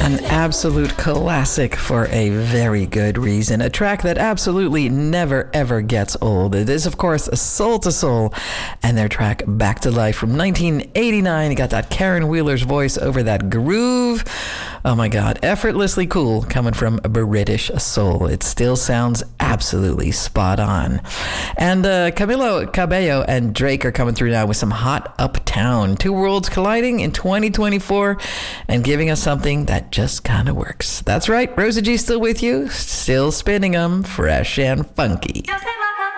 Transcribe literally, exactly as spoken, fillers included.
An absolute classic for a very good reason. A track that absolutely never ever gets old. It is, of course, Soul to Soul and their track Back to Life from nineteen eighty-nine. You got that Karen Wheeler's voice over that groove. Oh my God, effortlessly cool coming from British soul. It still sounds absolutely spot on. And uh, Camilo Cabello and Drake are coming through now with some Hot Uptown. Two worlds colliding in twenty twenty-four and giving us something that just kind of works. That's right, Rosa G still with you, still spinning them fresh and funky. Just